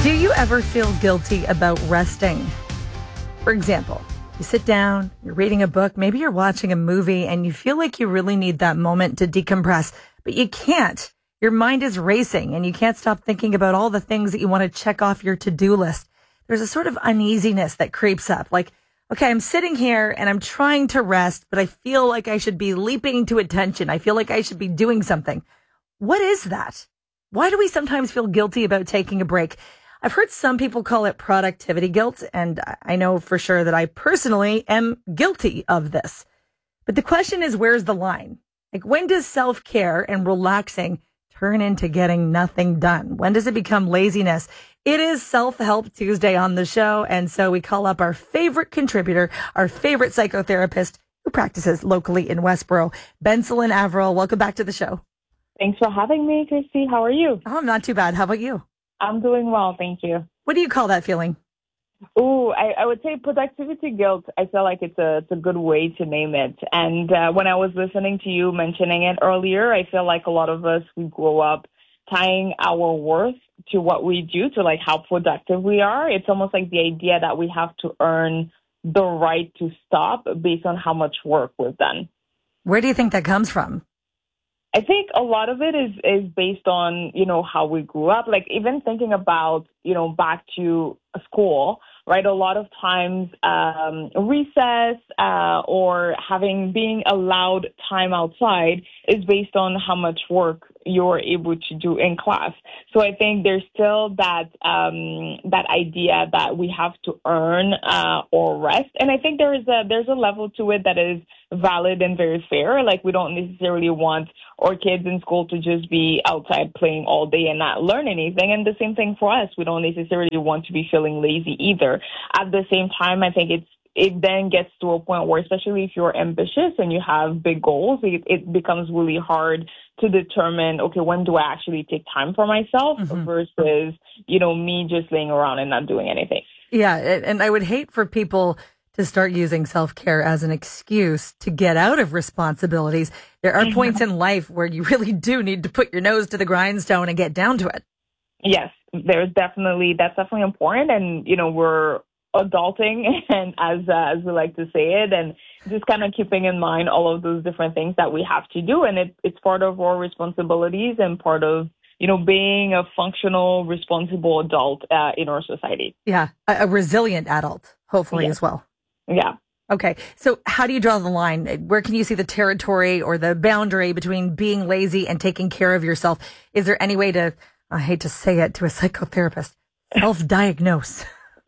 Do you ever feel guilty about resting? For example, you sit down, you're reading a book, maybe you're watching a movie, and you feel like you really need that moment to decompress, but you can't. Your mind is racing and you can't stop thinking about all the things that you want to check off your to-do list. There's a sort of uneasiness that creeps up. Like, okay, I'm sitting here and I'm trying to rest, but I feel like I should be leaping to attention. I feel like I should be doing something. What is that? Why do we sometimes feel guilty about taking a break? I've heard some people call it productivity guilt, and I know for sure that I personally am guilty of this. But the question is, where's the line? Like, when does self-care and relaxing turn into getting nothing done? When does it become laziness? It is Self-Help Tuesday on the show, and so we call up our favorite contributor, our favorite psychotherapist who practices locally in Westboro, Benselin Averill. Welcome back to the show. Thanks for having me, Christy. How are you? Oh, I'm not too bad. How about you? I'm doing well, thank you. What do you call that feeling? Oh, I would say productivity guilt. I feel like it's a good way to name it. And when I was listening to you mentioning it earlier, I feel like a lot of us, we grow up tying our worth to what we do, to like how productive we are. It's almost like the idea that we have to earn the right to stop based on how much work we've done. Where do you think that comes from? I think a lot of it is based on, how we grew up. Like even thinking about, back to school, right? A lot of times recess or being allowed time outside is based on how much work you're able to do in class. So I think there's still that idea that we have to earn or rest. And I think there's a level to it that is valid and very fair. Like we don't necessarily want our kids in school to just be outside playing all day and not learn anything. And the same thing for us. We don't necessarily want to be feeling lazy either. At the same time, I think it then gets to a point where, especially if you're ambitious and you have big goals, it becomes really hard to determine, okay, when do I actually take time for myself versus, me just laying around and not doing anything. Yeah. And I would hate for people to start using self-care as an excuse to get out of responsibilities. There are points in life where you really do need to put your nose to the grindstone and get down to it. Yes, that's definitely important. And, we're adulting and as we like to say it, and just kind of keeping in mind all of those different things that we have to do. And it's part of our responsibilities and part of, being a functional, responsible adult in our society. Yeah. A resilient adult, hopefully, as well. Yeah. Okay. So how do you draw the line? Where can you see the territory or the boundary between being lazy and taking care of yourself? Is there any way to, I hate to say it to a psychotherapist, self-diagnose?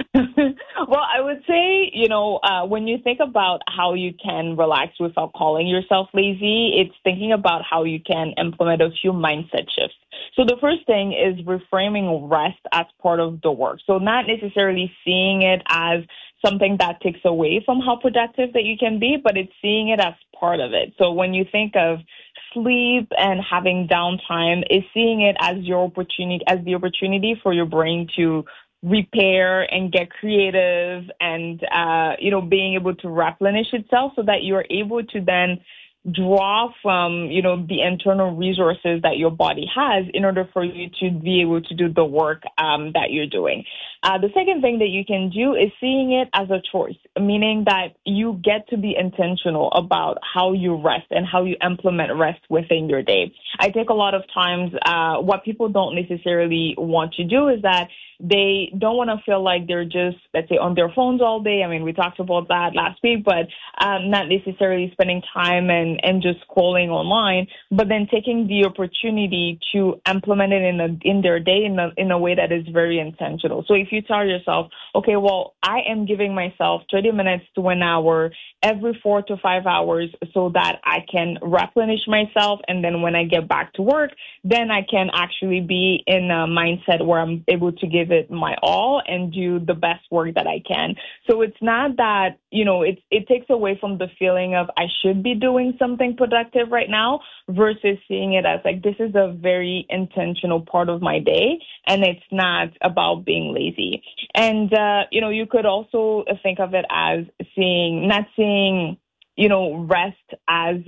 Well, I would say, when you think about how you can relax without calling yourself lazy, it's thinking about how you can implement a few mindset shifts. So the first thing is reframing rest as part of the work. So not necessarily seeing it as something that takes away from how productive that you can be, but it's seeing it as part of it. So when you think of sleep and having downtime, is seeing it as the opportunity for your brain to repair and get creative and, being able to replenish itself so that you're able to then draw from, the internal resources that your body has in order for you to be able to do the work that you're doing. The second thing that you can do is seeing it as a choice, meaning that you get to be intentional about how you rest and how you implement rest within your day. I think a lot of times what people don't necessarily want to do is that they don't want to feel like they're just, let's say, on their phones all day. I mean, we talked about that last week, but not necessarily spending time and just scrolling online, but then taking the opportunity to implement it in their day in a way that is very intentional. So if you tell yourself, okay, well, I am giving myself 30 minutes to an hour every 4 to 5 hours so that I can replenish myself. And then when I get back to work, then I can actually be in a mindset where I'm able to give it my all and do the best work that I can. So it's not that, it takes away from the feeling of I should be doing something productive right now versus seeing it as like, this is a very intentional part of my day and it's not about being lazy. And, you could also think of it as not seeing rest as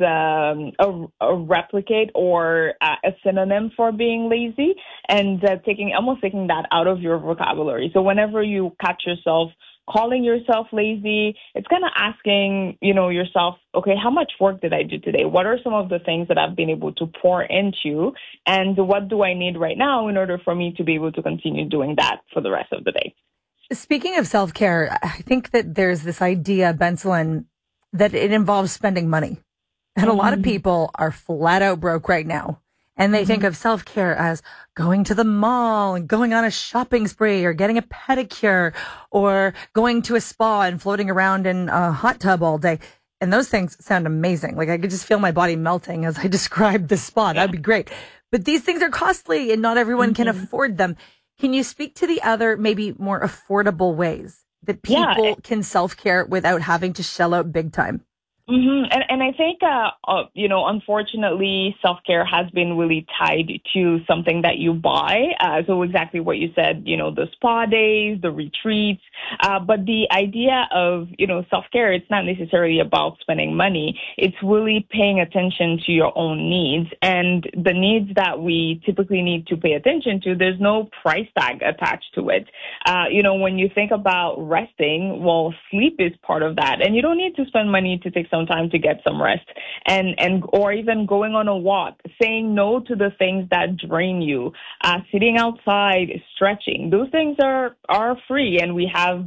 a replicate or a synonym for being lazy, and taking that out of your vocabulary. So whenever you catch yourself calling yourself lazy, it's kind of asking, yourself, okay, how much work did I do today? What are some of the things that I've been able to pour into? And what do I need right now in order for me to be able to continue doing that for the rest of the day? Speaking of self-care, I think that there's this idea, Bensalyn, that it involves spending money. And a lot of people are flat out broke right now. And they think of self-care as going to the mall and going on a shopping spree or getting a pedicure or going to a spa and floating around in a hot tub all day. And those things sound amazing. Like I could just feel my body melting as I described the spa. That'd be great. But these things are costly and not everyone can afford them. Can you speak to the other, maybe more affordable ways that people can self-care without having to shell out big time? And I think, unfortunately, self-care has been really tied to something that you buy. So exactly what you said, the spa days, the retreats. But the idea of, self-care, it's not necessarily about spending money. It's really paying attention to your own needs. And the needs that we typically need to pay attention to, there's no price tag attached to it. When you think about resting, well, sleep is part of that. And you don't need to spend money to take some time to get some rest or even going on a walk, saying no to the things that drain you, sitting outside, stretching. Those things are free, and we have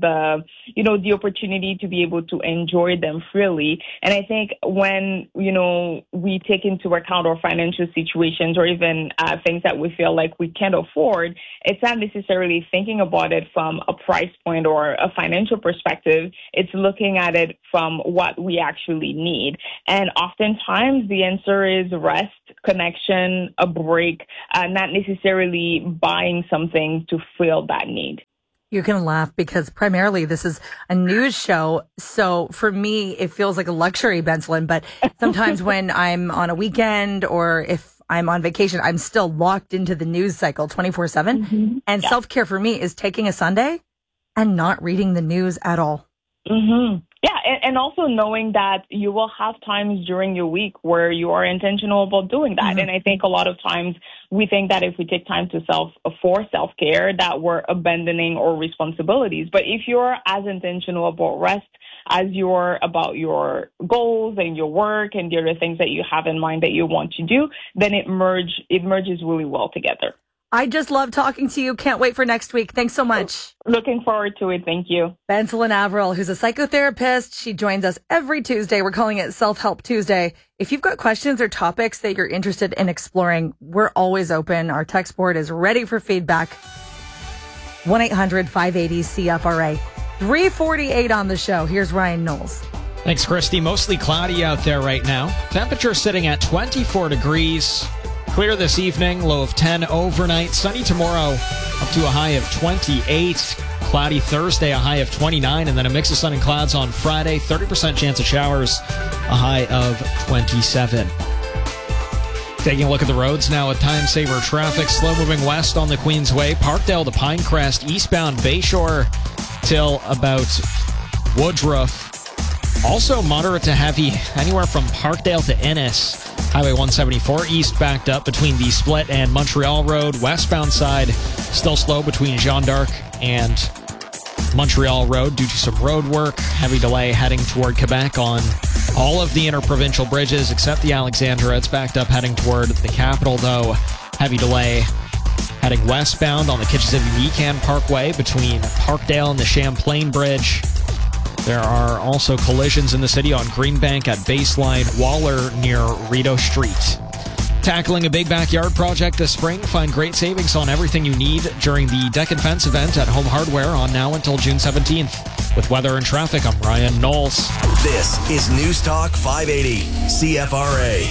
the opportunity to be able to enjoy them freely. And I think when, we take into account our financial situations or even things that we feel like we can't afford, it's not necessarily thinking about it from a price point or a financial perspective. It's looking at it from what we actually need. And oftentimes the answer is rest, connection, a break, not necessarily buying something to fill that need. You can laugh because primarily this is a news show. So for me, it feels like a luxury, Bensalyn. But sometimes when I'm on a weekend or if I'm on vacation, I'm still locked into the news cycle 24/7. And self-care for me is taking a Sunday and not reading the news at all. Yeah, and also knowing that you will have times during your week where you are intentional about doing that. And I think a lot of times we think that if we take time for self-care, that we're abandoning our responsibilities. But if you're as intentional about rest as you're about your goals and your work and the other things that you have in mind that you want to do, then it merges really well together. I just love talking to you. Can't wait for next week. Thanks so much. Looking forward to it. Thank you. Bensalyn Averill, who's a psychotherapist. She joins us every Tuesday. We're calling it Self-Help Tuesday. If you've got questions or topics that you're interested in exploring, we're always open. Our text board is ready for feedback. 1-800-580-CFRA. 3:48 on the show. Here's Ryan Knowles. Thanks, Christy. Mostly cloudy out there right now. Temperature sitting at 24 degrees. Clear this evening, low of 10 overnight. Sunny tomorrow, up to a high of 28. Cloudy Thursday, a high of 29. And then a mix of sun and clouds on Friday. 30% chance of showers, a high of 27. Taking a look at the roads now with time saver traffic. Slow moving west on the Queensway. Parkdale to Pinecrest. Eastbound Bayshore till about Woodruff. Also moderate to heavy anywhere from Parkdale to Ennis. Highway 174 east backed up between the Split and Montreal Road. Westbound side still slow between Jeanne d'Arc and Montreal Road due to some road work. Heavy delay heading toward Quebec on all of the interprovincial bridges except the Alexandra. It's backed up heading toward the capital though. Heavy delay heading westbound on the Kitchissippi-Mecan Parkway between Parkdale and the Champlain Bridge. There are also collisions in the city on Greenbank at Baseline, Waller near Rideau Street. Tackling a big backyard project this spring, find great savings on everything you need during the Deck and Fence event at Home Hardware on now until June 17th. With weather and traffic, I'm Ryan Knowles. This is News Talk 580 CFRA.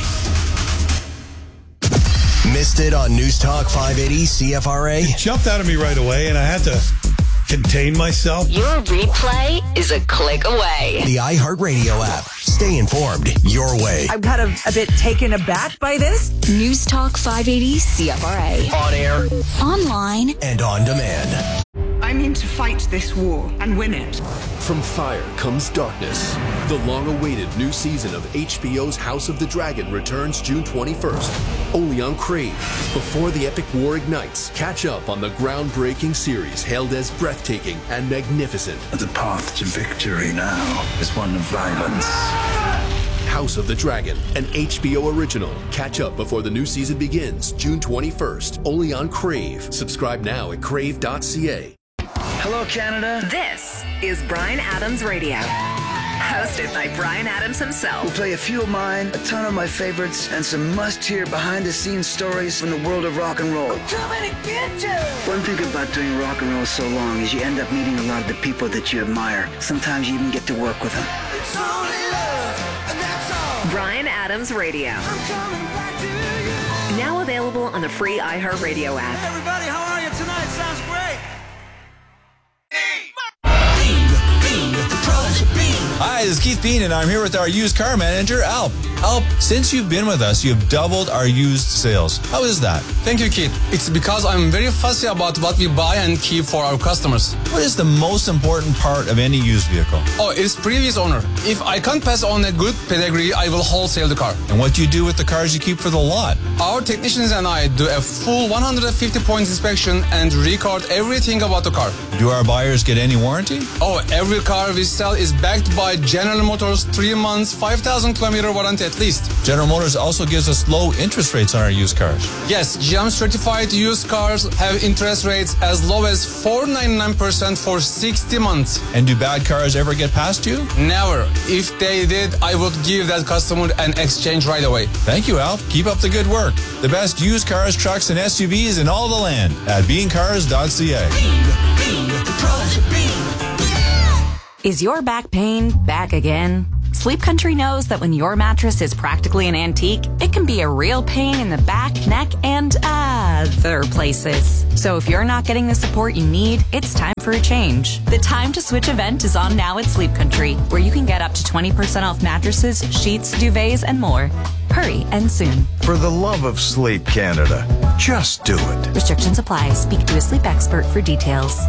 Missed it on News Talk 580 CFRA? It jumped out of me right away, and I had to contain myself. Your replay is a click away. The iHeartRadio app. Stay informed your way. I'm kind of a bit taken aback by this. News Talk 580 CFRA. On air, online, and on demand. I mean to fight this war and win it. From fire comes darkness. The long-awaited new season of HBO's House of the Dragon returns June 21st, only on Crave. Before the epic war ignites, catch up on the groundbreaking series hailed as breathtaking and magnificent. The path to victory now is one of violence. House of the Dragon, an HBO original. Catch up before the new season begins, June 21st, only on Crave. Subscribe now at crave.ca. Hello, Canada. This is Bryan Adams Radio. Hosted by Bryan Adams himself. We'll play a few of mine, a ton of my favorites, and some must-hear behind-the-scenes stories from the world of rock and roll. I'm coming to get you! One thing about doing rock and roll so long is you end up meeting a lot of the people that you admire. Sometimes you even get to work with them. It's only love, and that's all. Bryan Adams Radio. I'm coming back to you. Now available on the free iHeartRadio app. Everybody, how are you tonight? Sounds great. Hi, this is Keith Bean, and I'm here with our used car manager, Alp. Alp, since you've been with us, you've doubled our used sales. How is that? Thank you, Keith. It's because I'm very fussy about what we buy and keep for our customers. What is the most important part of any used vehicle? Oh, it's previous owner. If I can't pass on a good pedigree, I will wholesale the car. And what do you do with the cars you keep for the lot? Our technicians and I do a full 150-point inspection and record everything about the car. Do our buyers get any warranty? Oh, every car we sell is backed by General Motors 3 months, 5,000 kilometer warranty at least. General Motors also gives us low interest rates on our used cars. Yes, GM certified used cars have interest rates as low as 4.99% for 60 months. And do bad cars ever get past you? Never. If they did, I would give that customer an exchange right away. Thank you, Alp. Keep up the good work. The best used cars, trucks, and SUVs in all the land at beancars.ca. Is your back pain back again? Sleep Country knows that when your mattress is practically an antique, it can be a real pain in the back, neck, and other places. So if you're not getting the support you need, it's time for a change. The Time to Switch event is on now at Sleep Country, where you can get up to 20% off mattresses, sheets, duvets, and more. Hurry and soon. For the love of sleep, Canada, just do it. Restrictions apply. Speak to a sleep expert for details.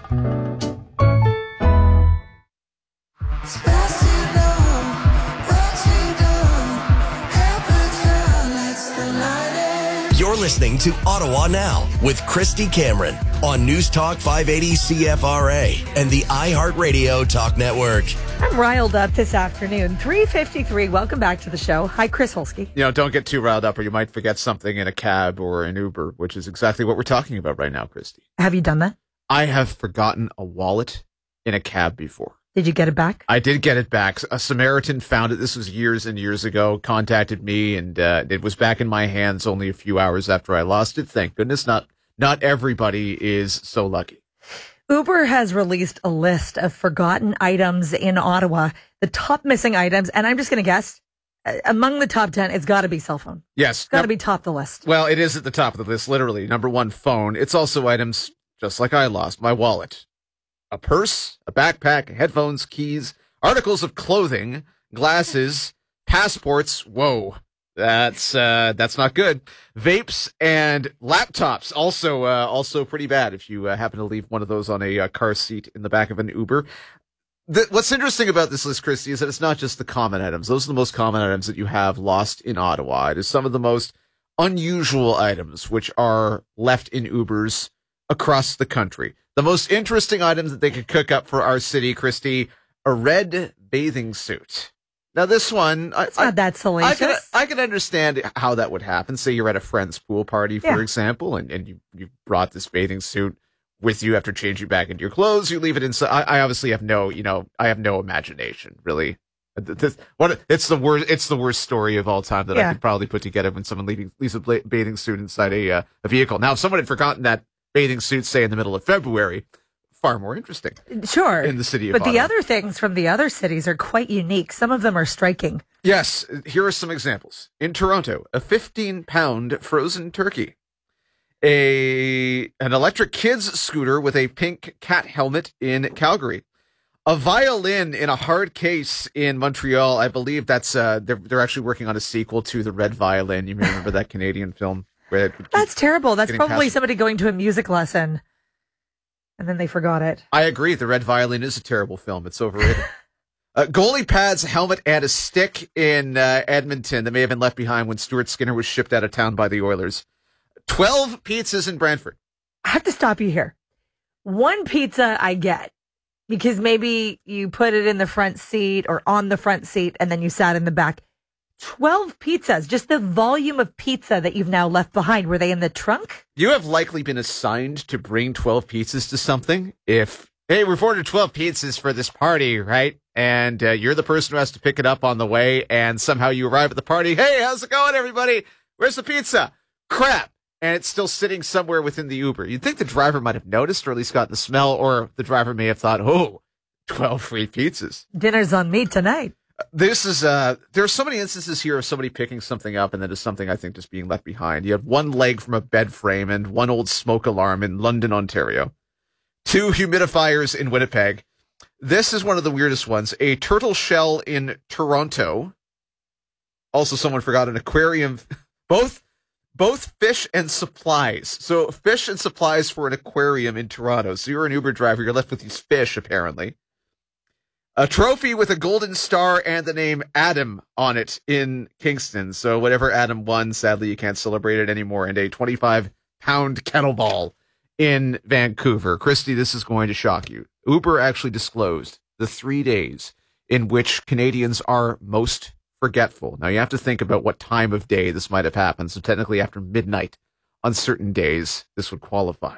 You're listening to Ottawa Now with Christy Cameron on News Talk 580 CFRA and the iHeartRadio Talk Network. I'm riled up this afternoon. 3:53. Welcome back to the show. Hi, Chris Holsky. Don't get too riled up or you might forget something in a cab or an Uber, which is exactly what we're talking about right now, Christy. Have you done that? I have forgotten a wallet in a cab before. Did you get it back? I did get it back. A Samaritan found it. This was years and years ago, contacted me, and it was back in my hands only a few hours after I lost it. Thank goodness. Not everybody is so lucky. Uber has released a list of forgotten items in Ottawa, the top missing items, and I'm just going to guess, among the top 10, it's got to be cell phone. Yes. It's got to be top of the list. Well, it is at the top of the list, literally. Number one, phone. It's also items just like I lost. My wallet. A purse, a backpack, headphones, keys, articles of clothing, glasses, passports. Whoa, that's not good. Vapes and laptops also pretty bad if you happen to leave one of those on a car seat in the back of an Uber. What's interesting about this list, Christy, is that it's not just the common items. Those are the most common items that you have lost in Ottawa. It is some of the most unusual items which are left in Ubers across the country. The most interesting items that they could cook up for our city, Christy, a red bathing suit. Now, this one, it's not that salacious. I can understand how that would happen. Say you're at a friend's pool party, for example, and you brought this bathing suit with you after changing back into your cleathes. You leave it inside. I obviously have no imagination, really. It's the worst story of all time that I could probably put together when someone leaves a bathing suit inside a vehicle. Now, if someone had forgotten that bathing suit, say in the middle of February, far more interesting. Sure. In the city of But Ottawa. the other things from the other cities are quite unique. Some of them are striking. Yes. Here are some examples. In Toronto, a 15-pound frozen turkey, an electric kids scooter with a pink cat helmet in Calgary, a violin in a hard case in Montreal. I believe that's they're actually working on a sequel to The Red Violin. You may remember that Canadian film. That's terrible. That's probably somebody going to a music lesson And then they forgot it. I agree. The Red Violin is a terrible film. It's overrated. Goalie pads, helmet, and a stick in Edmonton that may have been left behind when Stuart Skinner was shipped out of town by the Oilers. 12 pizzas in Brantford. I have to stop you here. One pizza I get because maybe you put it in the front seat or on the front seat and then you sat in the back. 12 pizzas, just the volume of pizza that you've now left behind. Were they in the trunk? You have likely been assigned to bring 12 pizzas to something. Hey, we've ordered 12 pizzas for this party, right? And you're the person who has to pick it up on the way, and somehow you arrive at the party. Hey, how's it going, everybody? Where's the pizza? Crap. And it's still sitting somewhere within the Uber. You'd think the driver might have noticed or at least gotten the smell, or the driver may have thought, 12 free pizzas. Dinner's on me tonight. This is, there are so many instances here of somebody picking something up and then there's something I think just being left behind. You have one leg from a bed frame and one old smoke alarm in London, Ontario. 2 humidifiers in Winnipeg. This is one of the weirdest ones. A turtle shell in Toronto. Also, someone forgot an aquarium. Both fish and supplies. So fish and supplies for an aquarium in Toronto. So you're an Uber driver. You're left with these fish, apparently. A trophy with a golden star and the name Adam on it in Kingston. So whatever Adam won, sadly, you can't celebrate it anymore. And a 25-pound kettleball in Vancouver. Christy, this is going to shock you. Uber actually disclosed the 3 days in which Canadians are most forgetful. Now, you have to think about what time of day this might have happened. So technically after midnight on certain days, this would qualify.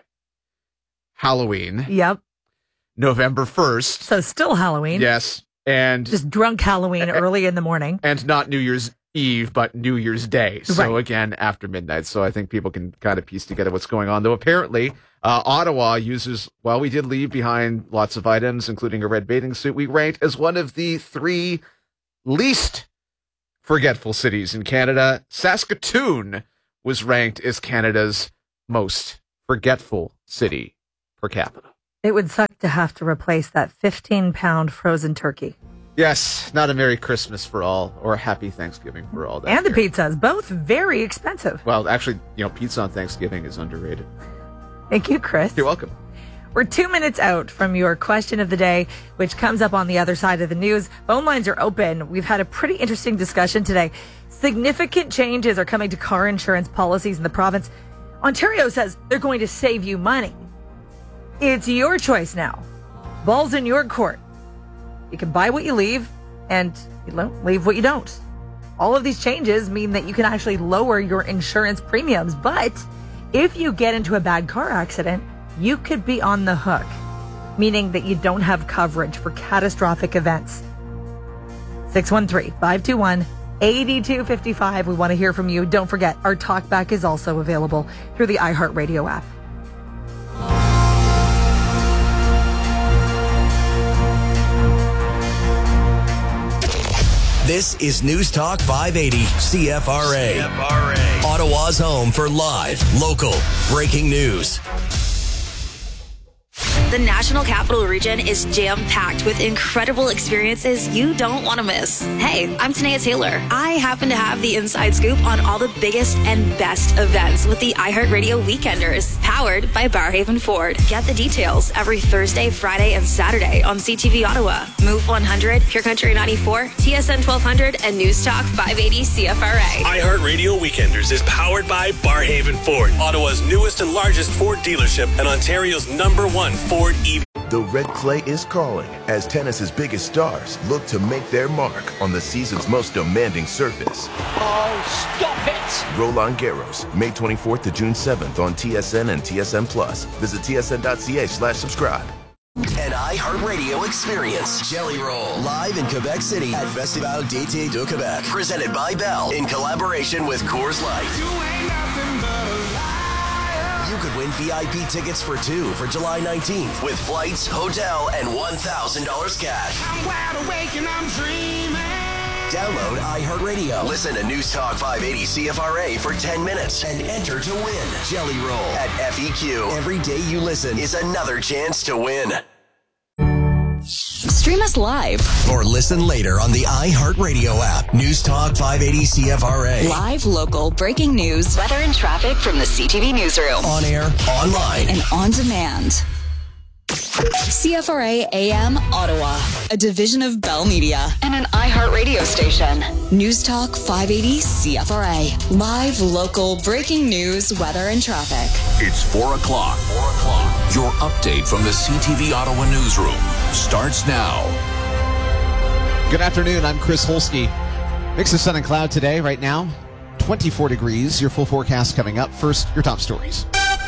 Halloween. Yep. November 1st. So still Halloween. Yes. And just drunk Halloween early in the morning. And not New Year's Eve, but New Year's Day. So again, after midnight. So I think people can kind of piece together what's going on. Though apparently Ottawa uses, while we did leave behind lots of items, including a red bathing suit, we ranked as one of the 3 least forgetful cities in Canada. Saskatoon was ranked as Canada's most forgetful city per capita. It would suck to have to replace that 15-pound frozen turkey. Yes, not a Merry Christmas for all or a Happy Thanksgiving for all. And the pizzas, both very expensive. Well, actually, pizza on Thanksgiving is underrated. Thank you, Chris. You're welcome. We're 2 minutes out from your question of the day, which comes up on the other side of the news. Phone lines are open. We've had a pretty interesting discussion today. Significant changes are coming to car insurance policies in the province. Ontario says they're going to save you money. It's your choice now. Ball's in your court. You can buy what you leave and leave what you don't. All of these changes mean that you can actually lower your insurance premiums. But if you get into a bad car accident, you could be on the hook, meaning that you don't have coverage for catastrophic events. 613-521-8255. We want to hear from you. Don't forget, our talkback is also available through the iHeartRadio app. This is News Talk 580 CFRA. Ottawa's home for live, local, breaking news. The National Capital Region is jam-packed with incredible experiences you don't want to miss. Hey, I'm Tanea Taylor. I happen to have the inside scoop on all the biggest and best events with the iHeartRadio Weekenders, powered by Barrhaven Ford. Get the details every Thursday, Friday, and Saturday on CTV Ottawa, Move 100, Pure Country 94, TSN 1200, and News Talk 580 CFRA. iHeartRadio Weekenders is powered by Barrhaven Ford, Ottawa's newest and largest Ford dealership and Ontario's #1 Ford EV. The red clay is calling as tennis's biggest stars look to make their mark on the season's most demanding surface. Oh, stop it! Roland Garros, May 24th to June 7th on TSN and TSN Plus. Visit tsn.ca/subscribe. An iHeartRadio experience. Jelly Roll, live in Quebec City at Festival d'été de Québec. Presented by Bell in collaboration with Coors Light. You could win VIP tickets for 2 for July 19th with flights, hotel, and $1,000 cash. I'm wide awake and I'm dreaming. Download iHeartRadio. Listen to News Talk 580 CFRA for 10 minutes and enter to win. Jelly Roll at FEQ. Every day you listen is another chance to win. Stream us live. Or listen later on the iHeartRadio app. News Talk 580 CFRA. Live, local, breaking news, weather and traffic from the CTV newsroom. On air, online, and on demand. CFRA AM Ottawa, a division of Bell Media and an iHeartRadio station. News Talk 580 CFRA. Live, local, breaking news, weather, and traffic. It's 4 o'clock. Your update from the CTV Ottawa newsroom starts now. Good afternoon. I'm Chris Holsky. Mix of sun and cloud today. Right now, 24 degrees. Your full forecast coming up. First, your top stories.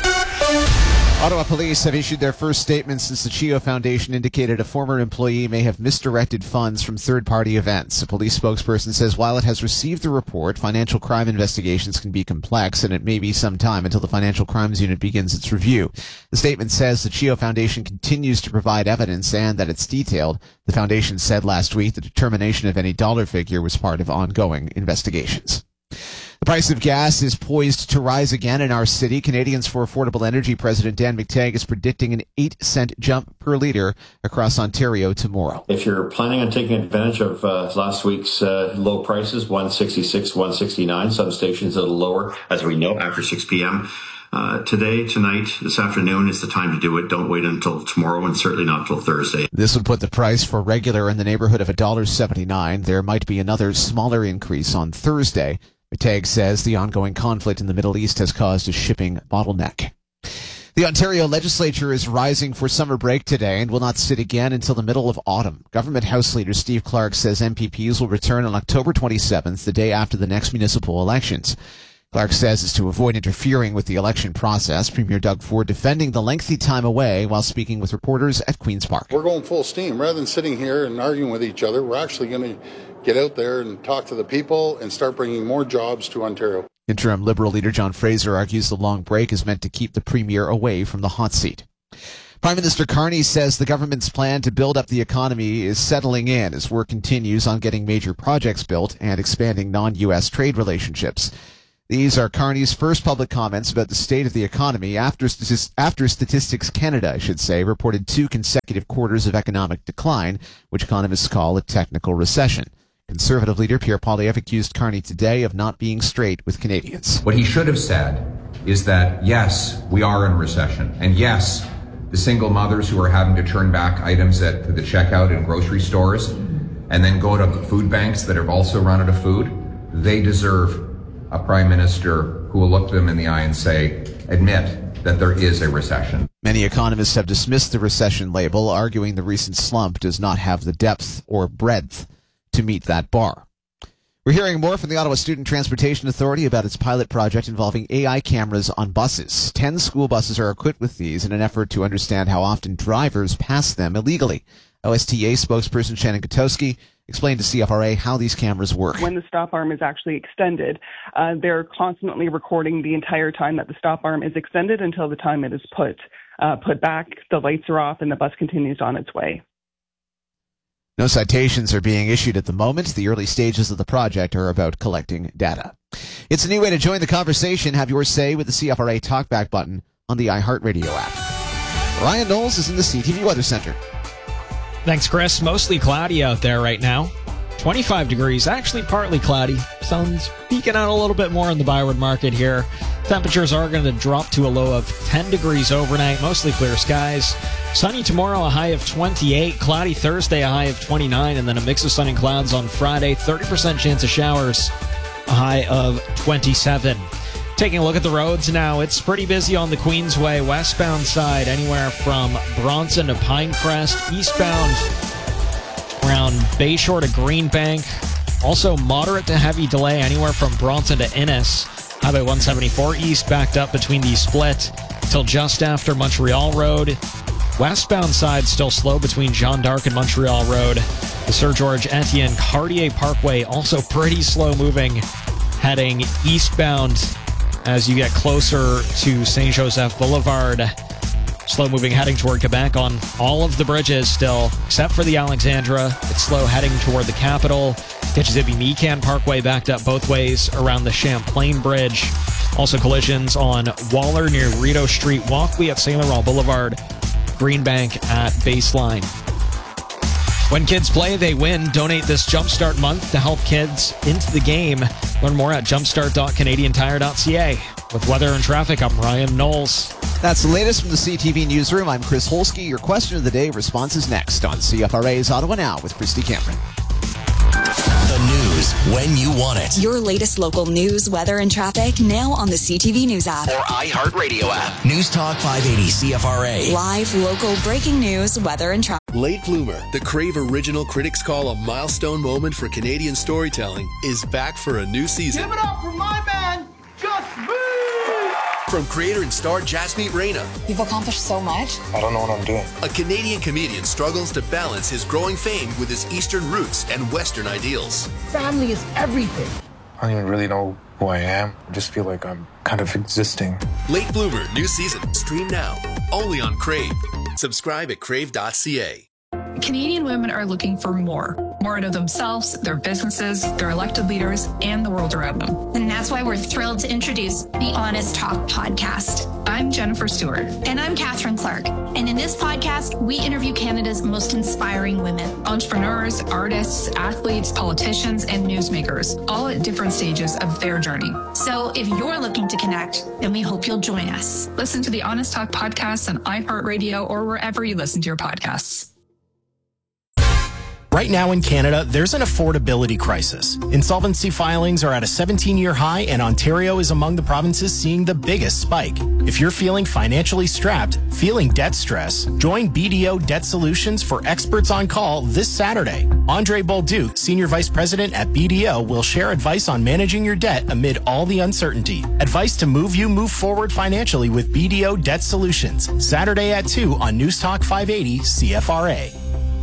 Ottawa police have issued their first statement since the CHEO Foundation indicated a former employee may have misdirected funds from third-party events. A police spokesperson says while it has received the report, financial crime investigations can be complex and it may be some time until the Financial Crimes Unit begins its review. The statement says the CHEO Foundation continues to provide evidence and that it's detailed. The foundation said last week the determination of any dollar figure was part of ongoing investigations. The price of gas is poised to rise again in our city. Canadians for Affordable Energy President Dan McTeague is predicting an 8-cent jump per litre across Ontario tomorrow. If you're planning on taking advantage of last week's low prices, 166, 169, some stations a little lower, as we know, after 6 p.m., today, tonight, this afternoon is the time to do it. Don't wait until tomorrow and certainly not until Thursday. This would put the price for regular in the neighborhood of $1.79. There might be another smaller increase on Thursday. McTeague says the ongoing conflict in the Middle East has caused a shipping bottleneck. The Ontario legislature is rising for summer break today and will not sit again until the middle of autumn. Government House Leader Steve Clark says MPPs will return on October 27th, the day after the next municipal elections. Clark says it's to avoid interfering with the election process. Premier Doug Ford defending the lengthy time away while speaking with reporters at Queen's Park. We're going full steam. Rather than sitting here and arguing with each other, we're actually going to get out there and talk to the people and start bringing more jobs to Ontario. Interim Liberal leader John Fraser argues the long break is meant to keep the Premier away from the hot seat. Prime Minister Carney says the government's plan to build up the economy is settling in as work continues on getting major projects built and expanding non-U.S. trade relationships. These are Carney's first public comments about the state of the economy after Statistics Canada, reported 2 consecutive quarters of economic decline, which economists call a technical recession. Conservative leader Pierre Poilievre accused Carney today of not being straight with Canadians. What he should have said is that, yes, we are in recession. And yes, the single mothers who are having to turn back items at the checkout in grocery stores and then go to food banks that have also run out of food, they deserve a prime minister who will look them in the eye and say, admit that there is a recession. Many economists have dismissed the recession label, arguing the recent slump does not have the depth or breadth to meet that bar. We're hearing more from the Ottawa Student Transportation Authority about its pilot project involving AI cameras on buses. 10 school buses are equipped with these in an effort to understand how often drivers pass them illegally. OSTA spokesperson Shannon Gutowski explained to CFRA how these cameras work. When the stop arm is actually extended, they're constantly recording the entire time that the stop arm is extended until the time it is put back, the lights are off, and the bus continues on its way. No citations are being issued at the moment. The early stages of the project are about collecting data. It's a new way to join the conversation. Have your say with the CFRA Talkback button on the iHeartRadio app. Ryan Knowles is in the CTV Weather Center. Thanks, Chris. Mostly cloudy out there right now. 25 degrees, actually partly cloudy. Sun's peeking out a little bit more in the Byward Market here. Temperatures are going to drop to a low of 10 degrees overnight, mostly clear skies. Sunny tomorrow, a high of 28. Cloudy Thursday, a high of 29. And then a mix of sun and clouds on Friday. 30% chance of showers, a high of 27. Taking a look at the roads now, it's pretty busy on the Queensway westbound side, anywhere from Bronson to Pinecrest. Eastbound around Bayshore to Greenbank. Also moderate to heavy delay anywhere from Bronson to Innis. Highway 174 east backed up between the split till just after Montreal Road. Westbound side still slow between Jeanne d'Arc and Montreal Road. The Sir George Etienne Cartier Parkway also pretty slow moving heading eastbound as you get closer to St. Joseph Boulevard. Slow moving heading toward Quebec on all of the bridges still, except for the Alexandra. It's slow heading toward the capital. Kitchissippi-Mecan Parkway backed up both ways around the Champlain Bridge. Also collisions on Waller near Rideau Street, Walkley at St. Laurent Boulevard, Greenbank at Baseline. When kids play, they win. Donate this Jumpstart month to help kids into the game. Learn more at jumpstart.canadiantire.ca. With weather and traffic, I'm Ryan Knowles. That's the latest from the CTV Newsroom. I'm Chris Holsky. Your question of the day response is next on CFRA's Ottawa Now with Christy Cameron. The news when you want it. Your latest local news, weather, and traffic now on the CTV News app. Or iHeartRadio app. News Talk 580 CFRA. Live, local, breaking news, weather, and traffic. Late Bloomer, the Crave original critics call a milestone moment for Canadian storytelling, is back for a new season. Give it up for my man, Just Move! From creator and star Jasmeet Reyna. You've accomplished so much. I don't know what I'm doing. A Canadian comedian struggles to balance his growing fame with his Eastern roots and Western ideals. Family is everything. I don't even really know who I am. I just feel like I'm kind of existing. Late Bloomer, new season. Stream now. Only on Crave. Subscribe at crave.ca. Canadian women are looking for more out of themselves, their businesses, their elected leaders, and the world around them. And that's why we're thrilled to introduce the Honest Talk podcast. I'm Jennifer Stewart. And I'm Catherine Clark. And in this podcast, we interview Canada's most inspiring women. Entrepreneurs, artists, athletes, politicians, and newsmakers, all at different stages of their journey. So if you're looking to connect, then we hope you'll join us. Listen to the Honest Talk podcast on iHeartRadio or wherever you listen to your podcasts. Right now in Canada, there's an affordability crisis. Insolvency filings are at a 17-year high, and Ontario is among the provinces seeing the biggest spike. If you're feeling financially strapped, feeling debt stress, join BDO Debt Solutions for experts on call this Saturday. Andre Bolduc, Senior Vice President at BDO, will share advice on managing your debt amid all the uncertainty. Advice to move forward financially with BDO Debt Solutions. Saturday at 2 on News Talk 580 CFRA.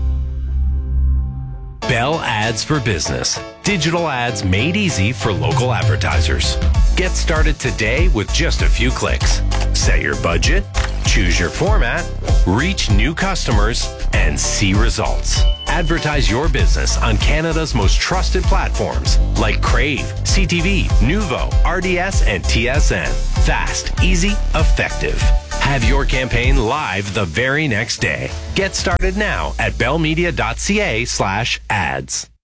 Bell Ads for Business. Digital ads made easy for local advertisers. Get started today with just a few clicks. Set your budget, choose your format, reach new customers, and see results. Advertise your business on Canada's most trusted platforms like Crave, CTV, Nuvo, RDS, and TSN. Fast, easy, effective. Have your campaign live the very next day. Get started now at bellmedia.ca/ads.